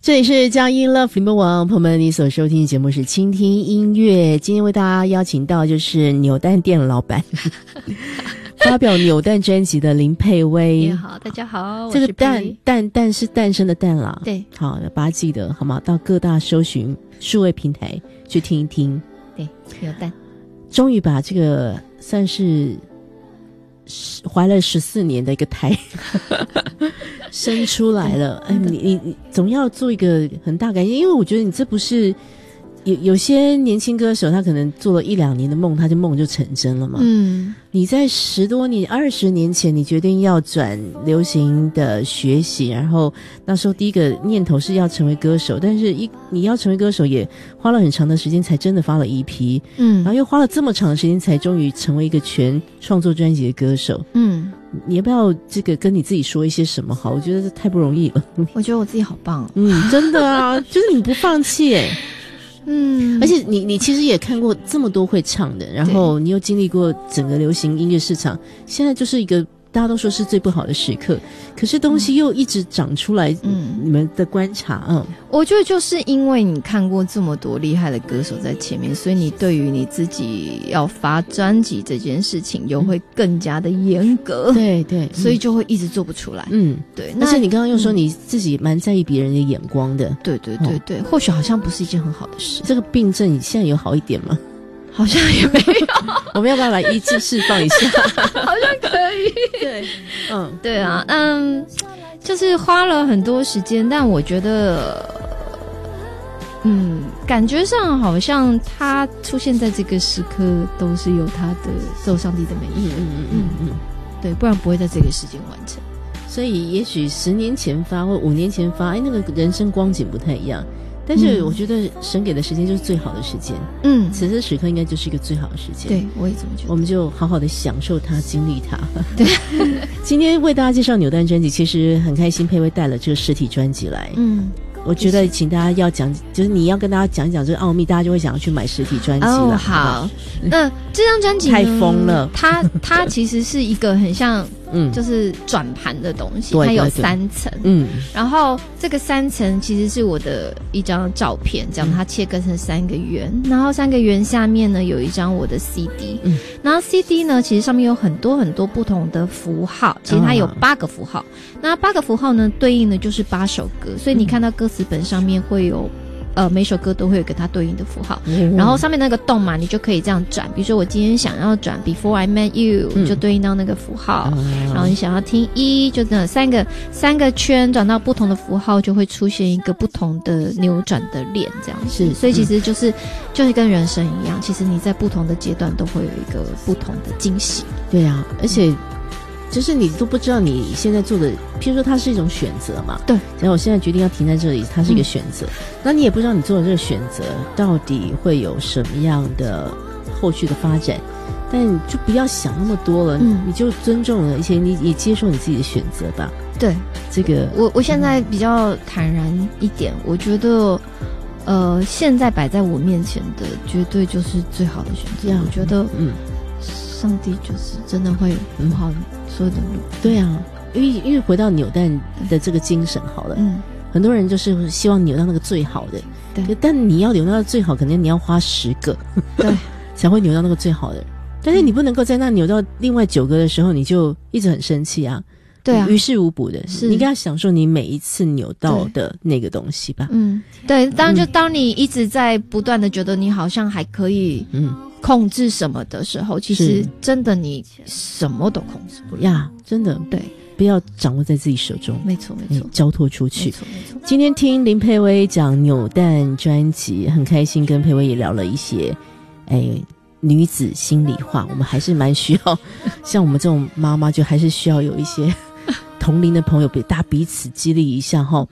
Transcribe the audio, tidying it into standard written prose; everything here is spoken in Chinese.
这里是佳音 Love 联播网，朋友们，你所收听的节目是倾听音乐。今天为大家邀请到就是扭蛋店的老板发表扭蛋专辑的林佩薇。 你好，大家好， 这个蛋是诞生的蛋啦， 对， 好，把它记得好吗？到各大搜寻数位平台去听一听。 对，扭蛋终于把这个算是怀了14年的一个胎生出来了。你总要做一个很大改变，因为我觉得你这不是有些年轻歌手他可能做了1-2年的梦，他梦就成真了嘛。你在10多年20年前你决定要转流行的学习，然后那时候第一个念头是要成为歌手，但是你要成为歌手也花了很长的时间才真的发了EP，然后又花了这么长的时间才终于成为一个全创作专辑的歌手。你要不要这个跟你自己说一些什么好？我觉得这太不容易了。 我觉得我自己好棒。 真的啊，就是你不放弃耶。而且你其实也看过这么多会唱的，然后你又经历过整个流行音乐市场，现在就是一个大家都说是最不好的时刻，可是东西又一直长出来。你们的观察， 我觉得就是因为你看过这么多厉害的歌手在前面，所以你对于你自己要发专辑这件事情又会更加的严格。 对， 所以就会一直做不出来。对。而且你刚刚又说你自己蛮在意别人的眼光的。 对，或许好像不是一件很好的事。 这个病症你现在有好一点吗？ 好像也没有。 我们要不要来医治释放一下？ 好像可以。对，对啊，就是花了很多时间，但我觉得，感觉上好像他出现在这个时刻都是有他的受上帝的美意。对，不然不会在这个时间完成。 所以也许10年前发或5年前发，那个人生光景不太一样。但是我觉得神给的时间就是最好的时间。此时此刻应该就是一个最好的时间。 对，我也这么觉得。 我们就好好的享受它，经历它。对。今天为大家介绍扭蛋专辑，其实很开心佩薇带了这个实体专辑来。我觉得请大家要讲，就是你要跟大家讲一讲这个奥秘，大家就会想要去买实体专辑了。 好。那这张专辑太疯了， 它其实是一个很像就是转盘的东西，它有3层。然后这个3层其实是我的一张照片，这样它切割成3个圆，然后3个圆下面呢有一张我的 CD，然后 CD 呢其实上面有很多很多不同的符号，其实它有8个符号，那8个符号呢对应的就是8首歌，所以你看到歌词本上面会有每首歌都会有给它对应的符号，然后上面那个洞嘛，你就可以这样转。比如说我今天想要转 Before I Met You，就对应到那个符号，然后你想要听1，就这样三个圈转到不同的符号，就会出现一个不同的扭转的链，这样是。所以其实就是跟人生一样，其实你在不同的阶段都会有一个不同的惊喜。 对啊，而且就是你都不知道你现在做的，譬如说它是一种选择嘛。对。然后我现在决定要停在这里，它是一个选择。那你也不知道你做的这个选择到底会有什么样的后续的发展，但你就不要想那么多了，你就尊重了，而且你接受你自己的选择吧。对，这个我现在比较坦然一点，我觉得现在摆在我面前的绝对就是最好的选择。我觉得上帝就是真的会很好所有的路。 对啊，因为回到扭蛋的这个精神好了，很多人就是希望扭到那个最好的，对，但你要扭到最好，可能你要花10个，对，才会扭到那个最好的。但是你不能够在那扭到另外9个的时候，你就一直很生气啊。对啊，于事无补的，你应该享受你每一次扭到的那个东西吧。 对，当你一直在不断的觉得你好像还可以控制什么的时候，其实真的你什么都控制不了呀， 真的。对，不要掌握在自己手中。 没错， 交托出去。 没错。 今天听林佩薇讲扭蛋专辑，很开心，跟佩薇也聊了一些女子心里话。我们还是蛮需要像我们这种妈妈，就还是需要有一些同龄的朋友，大家彼此激励一下齁。